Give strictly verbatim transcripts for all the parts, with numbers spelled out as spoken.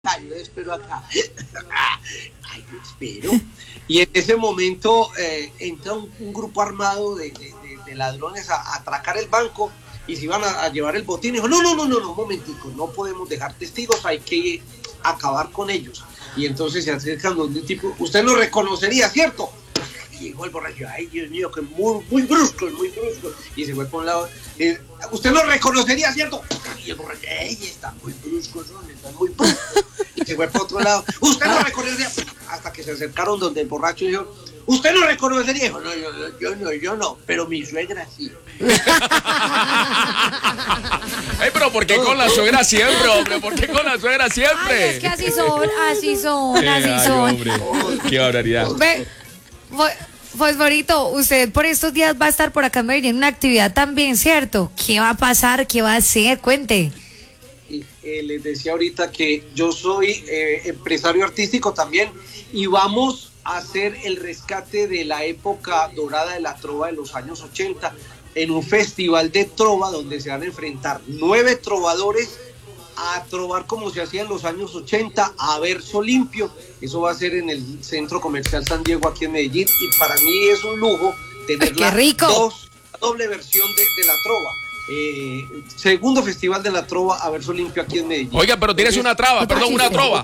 yo espero acá. Ay, yo espero. Y en ese momento eh, entra un, un grupo armado de, de, de, de ladrones a, a atracar el banco y se iban a, a llevar el botín. Y dijo, no, no, no, no, no, un momentico, no podemos dejar testigos, hay que acabar con ellos. Y entonces se acercan donde un tipo, usted lo reconocería, ¿cierto? Y llegó el borracho, ay Dios mío, que muy, muy brusco, muy brusco. Y se fue por un lado, eh, usted lo reconocería, ¿cierto? Y el borracho, ey, está muy brusco, son, está muy brusco. Y se fue por otro lado, usted lo reconocería. Hasta que se acercaron donde el borracho dijo, usted lo reconocería. Dijo, no, yo, yo no, yo no, pero mi suegra sí. Ay, pero ¿por qué con la suegra siempre, hombre? ¿Por qué con la suegra siempre? Ay, es que así son, así son, así Ay, son. hombre, qué barbaridad. Ve, Fosforito, usted por estos días va a estar por acá en Medellín en una actividad también, ¿cierto? ¿Qué va a pasar? ¿Qué va a hacer? Cuente. Y, eh, les decía ahorita que yo soy eh, empresario artístico también y vamos a hacer el rescate de la época dorada de la trova de los años ochenta en un festival de trova donde se van a enfrentar nueve trovadores a trovar como se hacía en los años ochenta, a verso limpio. Eso va a ser en el Centro Comercial San Diego aquí en Medellín y para mí es un lujo tener ¡Qué rico! Dos, doble versión de, de la trova. Eh, segundo festival de la trova a verso limpio aquí en Medellín. Oiga, pero tienes una traba, perdón, una trova.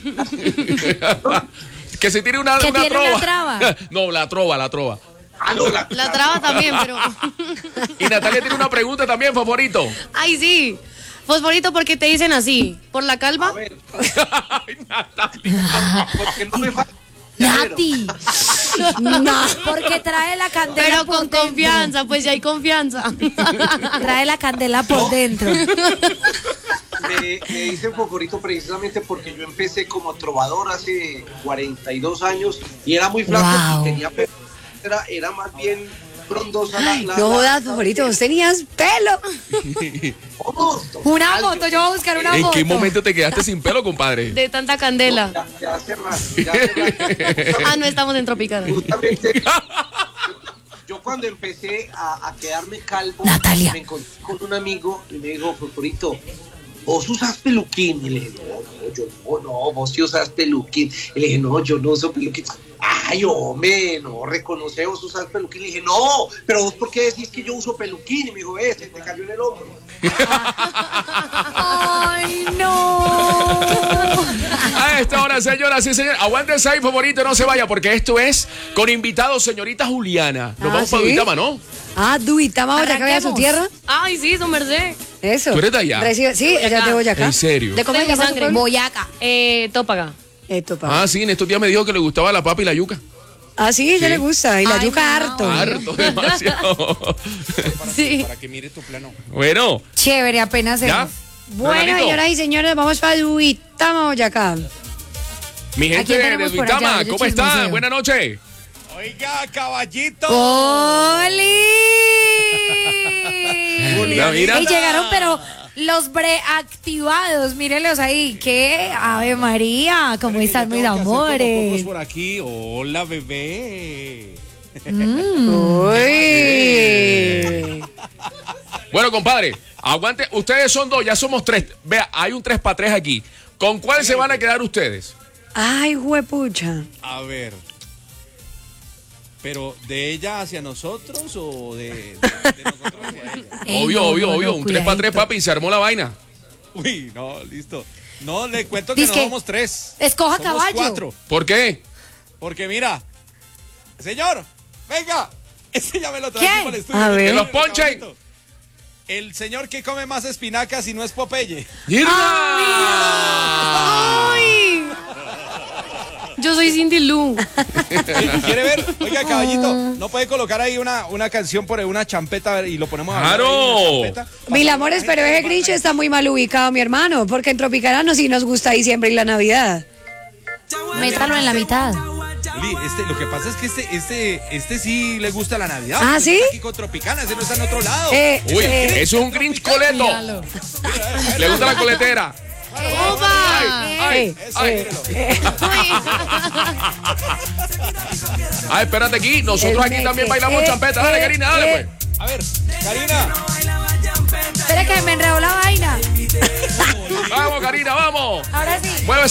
Que se tire una, ¿Qué una tiene trova. una traba? No, la trova, la trova. Ah, no, la, La traba también, pero... Y Natalia tiene una pregunta también, favorito. Ay, sí. Fosforito, ¿por qué te dicen así? ¿Por la calva? A ver, Ay, Natalia. porque no me falta. Nati. No, porque trae la candela Pero por con dentro. confianza, pues ya hay confianza. Trae la candela por dentro. Me, me dicen Foforito precisamente porque yo empecé como trovador hace cuarenta y dos años y era muy flaco Wow. y tenía pelo. Era, era más bien frondosa la, la, No la- jodas, Favorito, vos tenías pelo. ¿Cómo? Una moto, yo voy a buscar una ¿En moto. qué momento te quedaste sin pelo, compadre? De tanta candela. Ya, ya hace rato, ya hace rato. Ah, no estamos en Tropicana. Justamente, yo cuando empecé a, a quedarme calvo, Natalia. me encontré con un amigo y me dijo, Foforito, ¿vos usas peluquín? Y le dije, no, no, yo no, no, vos sí usas peluquín. Y le dije, no, yo no uso peluquín. Ay, hombre, no, reconoce, vos usas peluquín. Le dije, no, pero vos, ¿por qué decís que yo uso peluquín? Y me dijo, eh, se te cayó en el hombro. Ay, no. A esta hora, señoras y señores, aguántense ahí, favorito, no se vaya, porque esto es con invitados, señorita Juliana. Nos Ah, vamos para ¿sí? Duitama, ¿no? Ah, Duitama, Boyacá, ¿vaya a su Arranquemos. tierra? Ay, sí, su merced. Eso. ¿Tú eres de allá? Recibe- sí, ella es de Boyacá. ¿En serio? ¿De cómo De se mi llama su sangre. pueblo? Boyaca. Eh, Tópaga. Esto, pa. Ah, sí, en estos días me dijo que le gustaba la papa y la yuca. Ah, sí, ella Sí. le gusta. Y la Ay, yuca no. harto. Harto, demasiado. Sí. Para que mire tu plano. Bueno, Chévere, apenas ¿ya? es. Bueno, Ronaldito, señoras y señores, vamos para Duitama, Boyacá. mi ¿A gente quién de tenemos por Duitama, allá? Yo ¿cómo están? chismoseo. Buenas noches. Oiga, caballito. ¡Oli! Ya, mira. Y llegaron, pero los preactivados, mírenlos ahí. ¿Qué? Ave María, ¿cómo están mis Tengo que hacer como pocos amores? por aquí. Hola, bebé. Uy. Bueno, compadre, aguante. Ustedes son dos, ya somos tres. Vea, hay un tres para tres aquí. ¿Con cuál se van a quedar ustedes? Ay, huepucha. A ver. ¿Pero de ella hacia nosotros o de, de- de nosotros hacia ella? Ey, obvio, no, obvio, no, obvio. no, Un tres para tres, cuidadito. papi, y se armó la vaina. Uy, no, listo. No, le cuento que Dice no que somos tres. escoja Somos caballo. cuatro. ¿Por qué? Porque mira, señor, venga. Ese ya me lo traje ¿Quién? para el estudio. A ver. Que los ponchen. Caballito. El señor que come más espinacas y no es Popeye. ¡Mierda! Ay. Yo soy Cindy Lou. ¿Quiere ver? Oiga, caballito, ¿no puede colocar ahí una, una canción por una champeta y lo ponemos a bailar ¡Claro! ahí, una champeta? Mil amores, pero ese Grinch está muy mal ubicado, mi hermano, porque en Tropicana no sí nos gusta diciembre y la Navidad. Métalo en la mitad. Uli, este, lo que pasa es que este, este, este sí le gusta la Navidad. ¿Ah, Este sí? está aquí con Tropicana, ese no está en otro lado. Eh, Uy, eh, eso es un Grinch coleto. Le gusta la coletera. ¡Opa! Ay, eh, ay. eh, Ah, espérate aquí. Nosotros aquí El también meque, bailamos eh, champeta. Dale, eh, Karina, dale, eh. pues. A ver, Karina. Espera que me enredó la vaina. Vamos, Karina, vamos. Ahora sí. Mueve